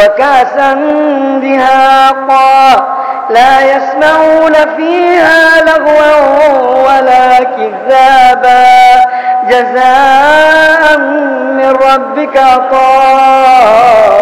وكأسا دهاقا لا يسمعون فيها لغوا ولا كذابا جزاء من ربك عطاء